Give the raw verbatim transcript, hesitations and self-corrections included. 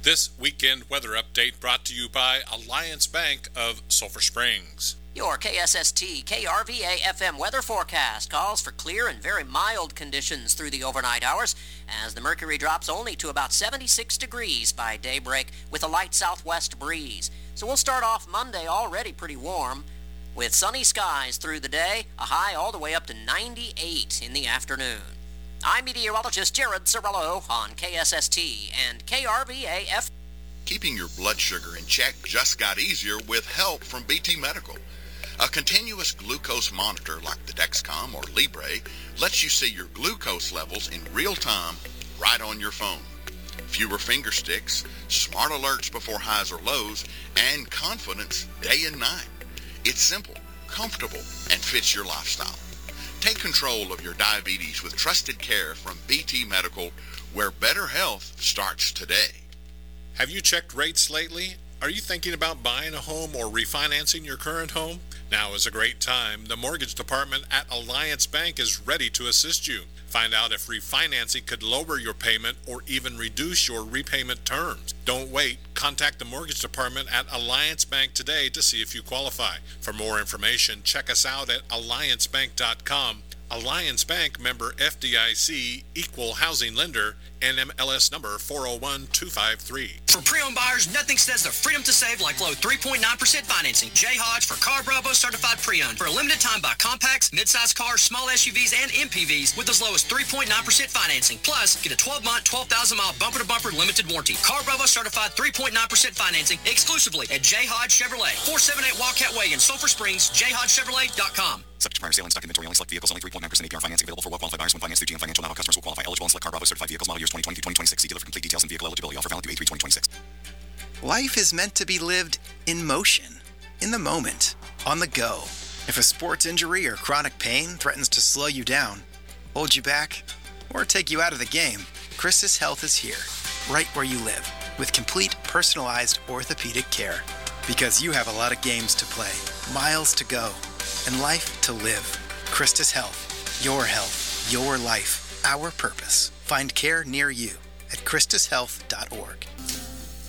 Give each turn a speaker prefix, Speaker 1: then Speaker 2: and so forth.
Speaker 1: This weekend weather update brought to you by Alliance Bank of Sulphur Springs.
Speaker 2: Your K S S T K R V A F M weather forecast calls for clear and very mild conditions through the overnight hours as the mercury drops only to about seventy-six degrees by daybreak with a light southwest breeze. So we'll start off Monday already pretty warm with sunny skies through the day, a high all the way up to ninety-eight in the afternoon. I'm meteorologist Jared Cirillo on K S S T and K R V A F M.
Speaker 3: Keeping your blood sugar in check just got easier with help from B T Medical. A continuous glucose monitor like the Dexcom or Libre lets you see your glucose levels in real time right on your phone. Fewer finger sticks, smart alerts before highs or lows, and confidence day and night. It's simple, comfortable, and fits your lifestyle. Take control of your diabetes with trusted care from B T Medical, where better health starts today.
Speaker 1: Have you checked rates lately? Are you thinking about buying a home or refinancing your current home? Now is a great time. The mortgage department at Alliance Bank is ready to assist you. Find out if refinancing could lower your payment or even reduce your repayment terms. Don't wait. Contact the mortgage department at Alliance Bank today to see if you qualify. For more information, check us out at alliance bank dot com. Alliance Bank, member F D I C, equal housing lender, N M L S number four oh one two five three.
Speaker 4: For pre-owned buyers, nothing says the freedom to save like low three point nine percent financing. J. Hodge for Car Bravo certified pre-owned. For a limited time, buy compacts, mid-size cars, small S U Vs, and M P Vs with as low as three point nine percent financing. Plus, get a twelve-month, twelve thousand mile bumper-to-bumper limited warranty. Car Bravo certified three point nine percent financing exclusively at J. Hodge Chevrolet. four seventy-eight Wildcat Way in Sulphur Springs, j hodge chevrolet dot com.
Speaker 5: Subject to prior sale and stock inventory. Only select vehicles. Only three point nine percent A P R financing available for well-qualified buyers when financed through G M Financial. Not all customers will qualify. Eligible and select Car Bravo certified vehicles. Model years twenty twenty to twenty twenty-six. See dealer for complete details and vehicle eligibility. Offer valid through A three twenty twenty-six.
Speaker 6: Life is meant to be lived in motion, in the moment, on the go. If a sports injury or chronic pain threatens to slow you down, hold you back, or take you out of the game, Christus Health is here, right where you live, with complete personalized orthopedic care. Because you have a lot of games to play, miles to go, and life to live. Christus Health. Your health. Your life. Our purpose. Find care near you at christus health dot org.